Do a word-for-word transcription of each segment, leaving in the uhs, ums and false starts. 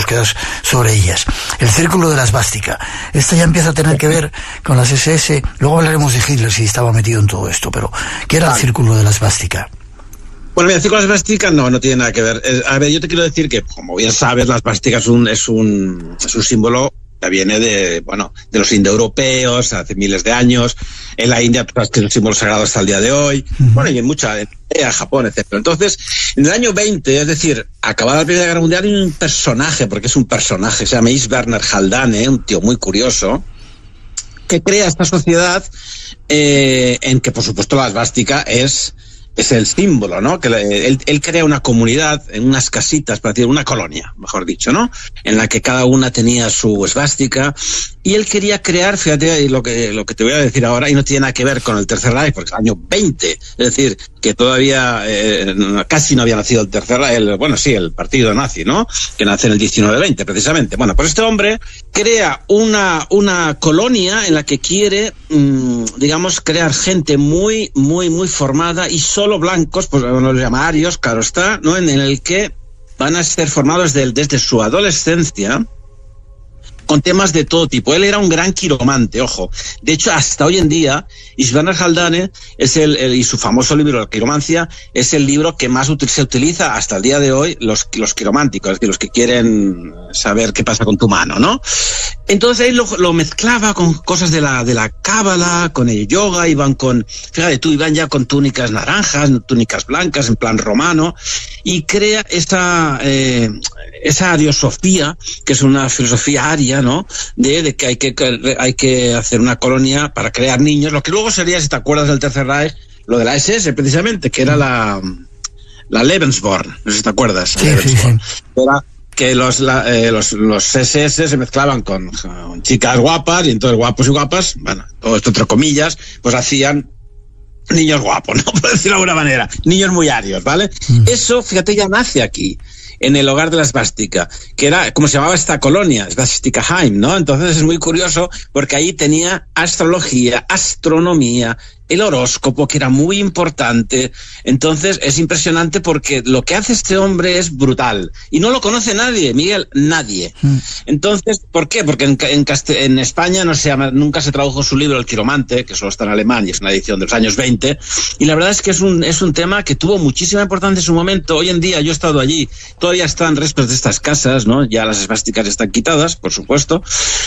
puntos que das sobre ellas. El círculo de la esvástica. Esta ya empieza a tener que ver con las ese ese. Luego hablaremos de Hitler si estaba metido en todo esto, pero ¿qué era el círculo de la esvástica? Bueno, mira, el círculo de la esvástica no, no tiene nada que ver. Eh, a ver, yo te quiero decir que, como bien sabes, la esvástica es un, es un, es un símbolo que viene de, bueno, de los indoeuropeos hace miles de años. En la India, pues, que es un símbolo sagrado hasta el día de hoy. Uh-huh. Bueno, y en mucha, en Japón, etcétera. Entonces, en el año veinte, es decir, acabada la Primera Guerra Mundial, hay un personaje, porque es un personaje, se llama Mies Werner Haldane, un tío muy curioso, que crea esta sociedad eh, en que, por supuesto, la esvástica es, es el símbolo, ¿no? Que él, él crea una comunidad en unas casitas, para decir, una colonia, mejor dicho, ¿no? En la que cada una tenía su esvástica, y él quería crear, fíjate lo que, lo que te voy a decir ahora, y no tiene nada que ver con el Tercer Reich, porque es el año veinte, es decir, que todavía eh, casi no había nacido el Tercer Reich, el, bueno, sí, el partido nazi, ¿no? Que nace en el diecinueve veinte, precisamente. Bueno, pues este hombre crea una, una colonia en la que quiere, mmm, digamos, crear gente muy, muy, muy formada, y solo blancos, pues bueno, los llama arios, claro está, ¿no? En, en el que van a ser formados de, desde su adolescencia, con temas de todo tipo. Él era un gran quiromante, ojo. De hecho, hasta hoy en día, Mies Werner Haldane es el, el, y su famoso libro, La quiromancia, es el libro que más util, se utiliza hasta el día de hoy, los, los quirománticos, es decir, los que quieren saber qué pasa con tu mano, ¿no? Entonces él lo, lo mezclaba con cosas de la, de la cábala, con el yoga, iban con, fíjate tú, iban ya con túnicas naranjas, túnicas blancas, en plan romano, y crea esa, eh, esa ariosofía, que es una filosofía aria, ¿no? De, de que hay que hay que hacer una colonia para crear niños, lo que luego sería, si te acuerdas del Tercer Reich, lo de la ese ese precisamente, que era la, la Lebensborn, no sé si te acuerdas. Sí, sí, sí. Era que los, la, eh, los, los ese ese se mezclaban con, con chicas guapas, y entonces guapos y guapas, bueno, todo esto entre comillas, pues hacían niños guapos, ¿no? Por decirlo de alguna manera, niños muy arios, ¿vale? Mm. Eso, fíjate, ya nace aquí, en el hogar de la esvástica, que era, como se llamaba esta colonia, Svastikaheim, ¿no? Entonces es muy curioso, porque ahí tenía astrología, astronomía, el horóscopo, que era muy importante. Entonces es impresionante, porque lo que hace este hombre es brutal, y no lo conoce nadie, Miguel, nadie. Mm. Entonces, ¿por qué? Porque en, en, Caste- en España no se llama, nunca se tradujo su libro El Quiromante, que solo está en alemán y es una edición de los años veinte, y la verdad es que es un, es un tema que tuvo muchísima importancia en su momento. Hoy en día, yo he estado allí, todavía están restos de estas casas, ¿no? Ya las esvásticas están quitadas, por supuesto,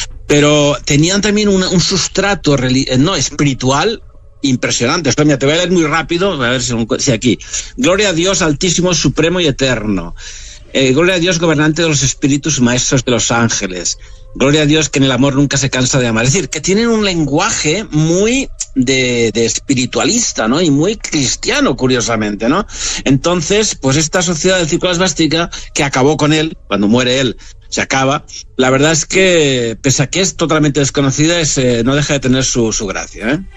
pero tenían también una, un sustrato relig- no espiritual impresionante. Esto, mira, te voy a leer muy rápido, a ver si, si aquí. Gloria a Dios Altísimo, Supremo y Eterno. Eh, gloria a Dios, gobernante de los espíritus, maestros de los ángeles. Gloria a Dios, que en el amor nunca se cansa de amar. Es decir, que tienen un lenguaje muy de, de espiritualista, ¿no? Y muy cristiano, curiosamente, ¿no? Entonces, pues esta sociedad del Círculo de la Esvástica, que acabó con él, cuando muere él, se acaba. La verdad es que, pese a que es totalmente desconocida, es, eh, no deja de tener su, su gracia, ¿eh?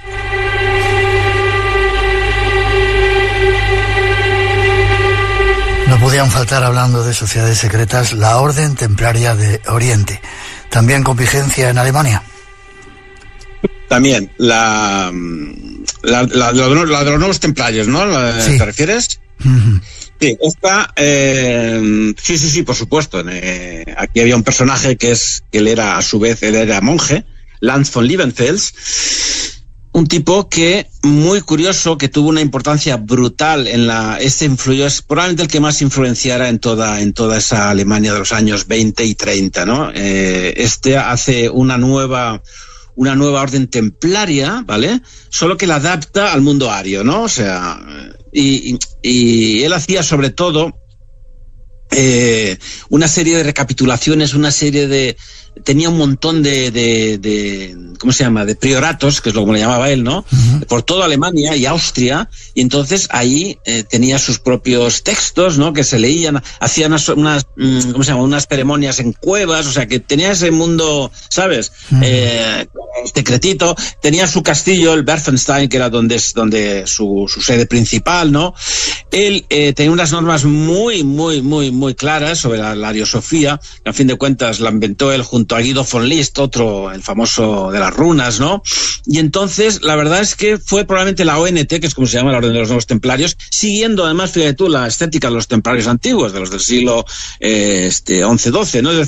No podían faltar, hablando de sociedades secretas, la Orden Templaria de Oriente, también con vigencia en Alemania. También, la, la, la, la, la de los nuevos templarios, ¿no? Sí. ¿Te refieres? Uh-huh. Sí, esta, eh, sí, sí, sí, por supuesto. Eh, aquí había un personaje que es, que él era, a su vez, él era monje, Lanz von Liebenfels. Un tipo que, muy curioso, que tuvo una importancia brutal en la, este influyó, es probablemente el que más influenciara en toda, en toda esa Alemania de los años veinte y treinta, ¿no? Eh, este hace una nueva, una nueva orden templaria, ¿vale? Solo que la adapta al mundo ario, ¿no? O sea, y, y, y él hacía sobre todo, eh, una serie de recapitulaciones, una serie de, tenía un montón de, de, de, ¿cómo se llama?, de prioratos, que es lo que le llamaba él, ¿no? Uh-huh. Por toda Alemania y Austria, y entonces ahí eh, tenía sus propios textos, ¿no?, que se leían, hacían unas, unas, ¿cómo se llama?, unas ceremonias en cuevas, o sea, que tenía ese mundo, ¿sabes?, uh-huh. eh, secretito. Tenía su castillo, el Berfenstein, que era donde, donde su, su sede principal, ¿no? Él eh, tenía unas normas muy, muy, muy, muy claras sobre la, la ariosofía, que a fin de cuentas la inventó él junto a Guido von List, otro, el famoso de las runas, ¿no? Y entonces, la verdad es que fue probablemente la O N T, que es como se llama la Orden de los Nuevos Templarios, siguiendo además, fíjate tú, la estética de los templarios antiguos, de los del siglo eh, este, once doce, ¿no?